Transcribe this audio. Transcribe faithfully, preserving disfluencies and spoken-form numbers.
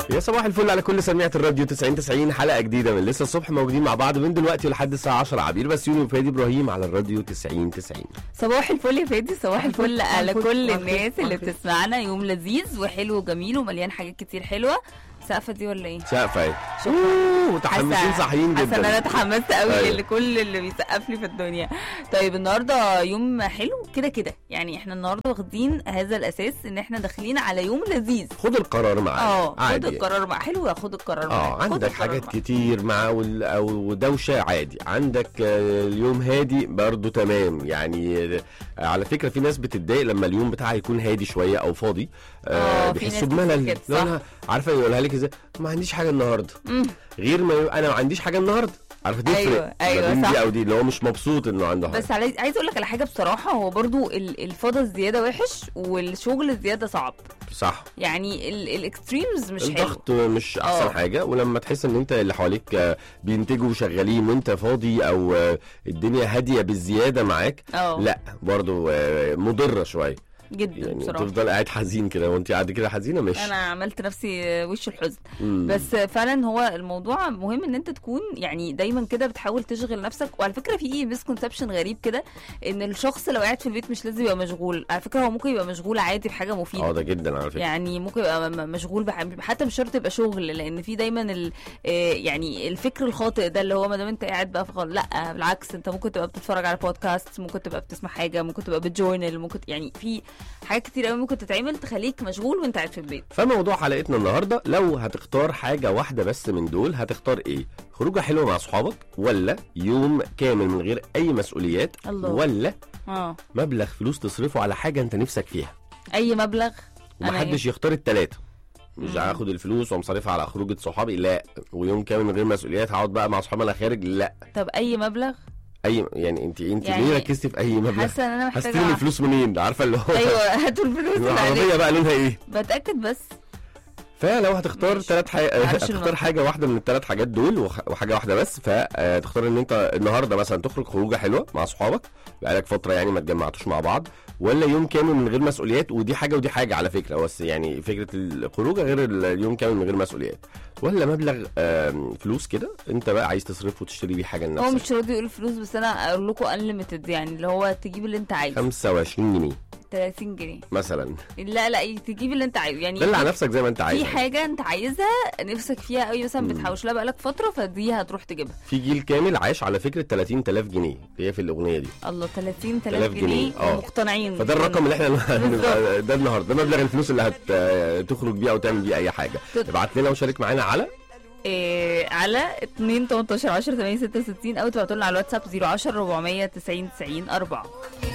يا صباح الفل على كل سميعة الراديو تسعين تسعين، حلقة جديدة من لسه الصبح، موجودين مع بعض من دلوقتي لحد الساعة عشرة. عبير بسيوني وفادي ابراهيم على الراديو تسعين تسعين. صباح الفل يا فادي، صباح الفل على كل الناس اللي بتسمعنا. يوم لذيذ وحلو وجميل ومليان حاجات كتير حلوة. سقفة دي ولا ايه؟ سقفة ايه؟ اوه متحمسين صاحيين جدا. حاسة ان انا اتحمست قوي أيوة. لكل اللي بيسقف لي في الدنيا. طيب النهارده يوم حلو كده كده، يعني احنا النهارده واخدين هذا الاساس ان احنا داخلين على يوم لذيذ. خد القرار معاك. اه خد القرار معاك. حلو، خد القرار معاك. اه عندك حاجات معك. كتير مع او دوشه عادي، عندك اليوم هادي برضو تمام. يعني على فكره في ناس بتتضايق لما اليوم بتاعها يكون هادي شويه او فاضي، آه بيحسوا بملل. لو انا عارفه يقولها لك ازاي، ما عنديش حاجه النهارده، مم. غير ما انا ما عنديش حاجه النهارده. عارفه تفرق ايوه ايوه صح. دي او دي اللي هو مش مبسوط انه عنده حاجه. بس عايز اقول لك على حاجه بصراحه، هو برضو الفضا الزياده وحش والشغل الزياده صعب. صح، يعني الاكستريمز مش حلو، الضغط مش احسن أوه. حاجه. ولما تحس ان انت اللي حواليك بينتجوا وشغالين وانت فاضي او الدنيا هاديه بالزياده معاك، أوه. لا برضو مضره شويه جدا يعني بصراحه. تفضل قاعد حزين كده وانت قاعده كده حزينه، مش انا عملت نفسي وش الحزن. مم. بس فعلا هو الموضوع مهم ان انت تكون يعني دايما كده بتحاول تشغل نفسك. وعلى فكره في مسكونسبشن غريب كده ان الشخص لو قاعد في البيت مش لازم يبقى مشغول. على فكره هو ممكن يبقى مشغول عادي بحاجه مفيده. اه ده جدا على فكره. يعني ممكن يبقى مشغول بح... حتى مش شرط يبقى شغل، لان في دايما ال... يعني الفكر الخاطئ ده اللي هو ما دام انت قاعد بقى فغل... لا بالعكس، انت ممكن تبقى بتتفرج على بودكاست، ممكن تبقى بتسمع حاجه، ممكن تبقى بتجورنال، ممكن يعني في حاجات كتير قوي ممكن تتعمل تخليك مشغول وانت قاعد في البيت. فموضوع حلقتنا النهارده، لو هتختار حاجه واحده بس من دول هتختار ايه؟ خروجه حلوه مع اصحابك، ولا يوم كامل من غير اي مسؤوليات، الله. ولا اه مبلغ فلوس تصرفه على حاجه انت نفسك فيها؟ اي مبلغ. ومحدش يختار الثلاثه. مش هاخد الفلوس ومصرفها على خروجه صحابي، لا. ويوم كامل من غير مسؤوليات هقعد بقى مع اصحابي انا خارج، لا. طب اي مبلغ. اي يعني انت انت يعني ليه ركزتي في اي مبلغ؟ حاسه ان انا محتاجه هستلم الفلوس منين؟ عارفه اللي هو ايوه هاتوا الفلوس. العربيه بقى لونها ايه؟ بتاكد بس. فلو هتختار ثلاث حاجات، هتختار حاجه واحده من الثلاث حاجات دول وحاجه واحده بس، فتختار ان انت النهارده مثلا تخرج خروجه حلوه مع اصحابك بقالك فتره يعني ما اتجمعتوش مع بعض، ولا يوم كامل من غير مسؤوليات. ودي حاجه ودي حاجه على فكره، بس يعني فكره الخروجه غير اليوم كامل من غير مسؤوليات. ولا مبلغ فلوس كده انت بقى عايز تصرفه وتشتري بيه حاجه لنفسك. هو مش راضي يقول فلوس، بس انا اقول لكم انليميتد، يعني اللي هو تجيب اللي انت عايزه. خمسة وعشرين جنيه ثلاثين جنيه مثلا. لا لا تجيب اللي انت عايزه، يعني دلع نفسك زي ما انت عايز. في حاجه انت عايزها نفسك فيها قوي مثلا بتحوش لها بقالك فتره، فدي هتروح تجيبها. في جيل كامل عايش على فكره ثلاثين آلاف جنيه اللي هي في الاغنيه دي. الله ثلاثين آلاف جنيه ومقتنعين. فده الرقم اللي احنا ده النهارده، ده مبلغ الفلوس اللي هتخرج بيه او تعمل بيه اي حاجه. ابعت لنا وشارك معانا على إيه على اتنين تمنتاشر عشرة تمانية ستة وستين او تبعتوا لنا على الواتساب صفر عشرة أربعمية تسعين تسعين أربعة.